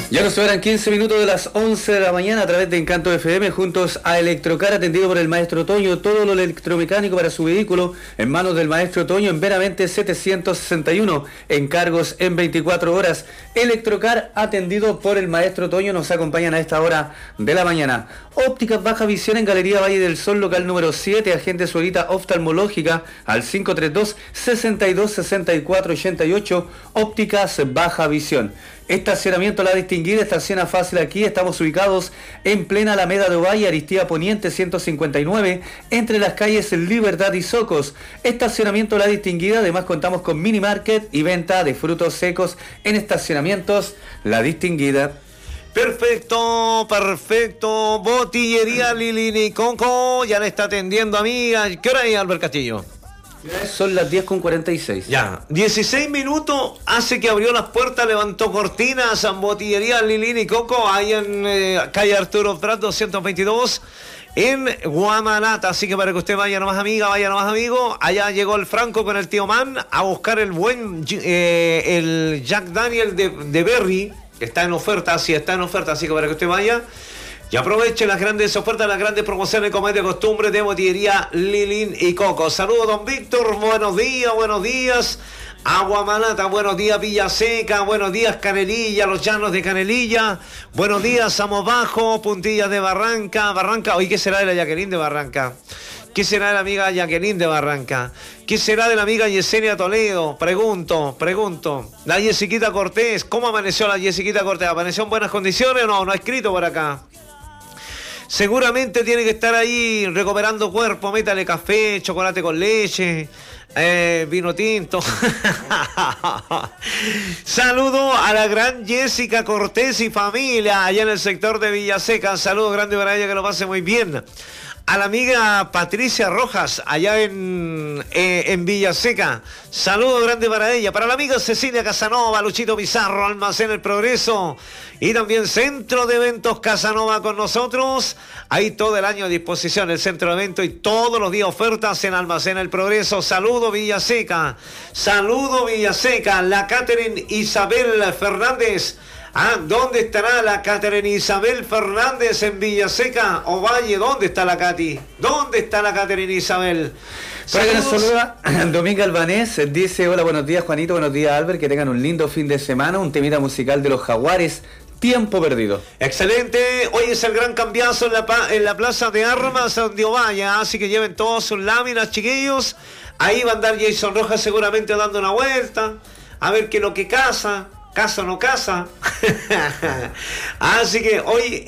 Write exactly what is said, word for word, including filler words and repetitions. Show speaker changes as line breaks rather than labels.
Ya nos sobran quince minutos de las once de la mañana a través de Encanto F M, juntos a Electrocar, atendido por el maestro Toño. Todo lo electromecánico para su vehículo en manos del maestro Toño en Benavente setecientos sesenta y uno. Encargos en veinticuatro horas. Electrocar, atendido por el maestro Toño. Nos acompañan a esta hora de la mañana. Ópticas Baja Visión en Galería Valle del Sol, local número siete. Agente Suelita Oftalmológica al cinco tres dos, seis dos, seis cuatro, ocho ocho. Ópticas Baja Visión. Estacionamiento La Distinguida, estaciona fácil aquí. Estamos ubicados en plena Alameda de Ovalle, Aristía Poniente ciento cincuenta y nueve, entre las calles Libertad y Socos. Estacionamiento La Distinguida. Además contamos con mini market y venta de frutos secos en estacionamientos La Distinguida.
Perfecto, perfecto. Botillería Lilini Coco ya le está atendiendo, amiga. ¿Qué hora es, Albert Castillo?
Son las diez con cuarenta y seis.
Ya, dieciséis minutos hace que abrió las puertas, levantó cortinas a Botillería Lilini Coco, ahí en eh, calle Arturo Prat doscientos veintidós, en Guamanata. Así que para que usted vaya nomás, amiga, vaya nomás, amigo. Allá llegó el Franco con el tío Man a buscar el buen eh, el Jack Daniel de, de Berry, que está en oferta, sí, está en oferta, así que para que usted vaya y aproveche las grandes ofertas, las grandes promociones, como es de costumbre, de Botillería Lilin y Coco. Saludos, don Víctor, buenos días, buenos días. Aguamanata, buenos días, Villaseca, buenos días, Canelilla, los llanos de Canelilla, buenos días, Samos Bajo, Puntillas de Barranca, Barranca. Oye, ¿qué será de la Jacqueline de Barranca? ¿Qué será de la amiga Jacqueline de Barranca? ¿Qué será de la amiga Yesenia Toledo? Pregunto, pregunto. La Yesiquita Cortés, ¿cómo amaneció la Yesiquita Cortés? ¿Amaneció en buenas condiciones o no? No ha escrito por acá. Seguramente tiene que estar ahí recuperando cuerpo. Métale café, chocolate con leche, eh, vino tinto. Saludo a la gran Jessica Cortés y familia allá en el sector de Villaseca. Saludo grande para ella, que lo pase muy bien. A la amiga Patricia Rojas, allá en, eh, en Villaseca. Saludo grande para ella. Para la amiga Cecilia Casanova, Luchito Pizarro, Almacén El Progreso. Y también Centro de Eventos Casanova con nosotros. Ahí todo el año a disposición el Centro de Eventos y todos los días ofertas en Almacén El Progreso. Saludo Villaseca. Saludo Villaseca. La Catherine Isabel Fernández. Ah, ¿dónde estará la Catherine Isabel Fernández en Villaseca o Valle? ¿Dónde está la Cati? ¿Dónde está la Catherine Isabel?
Para que nos saluda Dominga Albanés, dice: hola, buenos días Juanito, buenos días Albert, que tengan un lindo fin de semana, un temita musical de los Jaguares, Tiempo Perdido.
Excelente, hoy es el gran cambiazo en la, en la Plaza de Armas de Ovalle, así que lleven todas sus láminas, chiquillos. Ahí va a andar Jason Rojas seguramente dando una vuelta, a ver qué es lo que casa. ¿Casa o no casa? Así que hoy